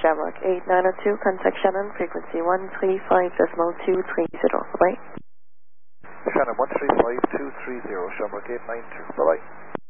Shamrock 8902, contact Shannon, frequency 135.230. Bye-bye. Shannon 135.230, Shamrock 892. Bye-bye.